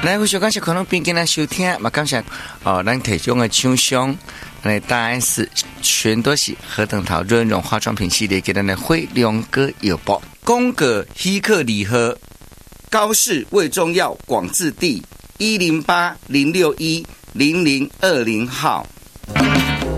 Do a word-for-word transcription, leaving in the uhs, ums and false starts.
来，非常感谢可能并跟咱收听，嘛感谢哦，咱提供的厂商，来答案是全都是何等桃润润化妆品系列给咱的辉亮哥邮报，宫格希克礼盒，高市胃中药广治地一零八零六一零零二零号。